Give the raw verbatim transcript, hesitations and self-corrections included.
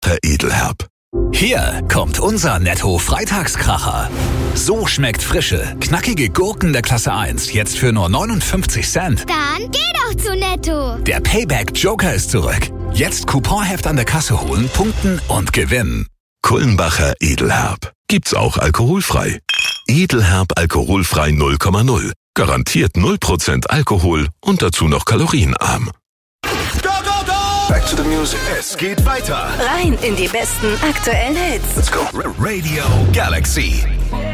Kulmbacher Edelherb. Hier kommt unser Netto-Freitagskracher. So schmeckt frische, knackige Gurken der Klasse eins jetzt für nur neunundfünfzig Cent. Dann geh doch zu Netto. Der Payback-Joker ist zurück. Jetzt Couponheft an der Kasse holen, punkten und gewinnen. Kulmbacher Edelherb. Gibt's auch alkoholfrei. Edelherb alkoholfrei null Komma null. Garantiert null Prozent Alkohol und dazu noch kalorienarm. Go, go, go! Back to the music. Es geht weiter. Rein in die besten aktuellen Hits. Let's go. Radio Galaxy.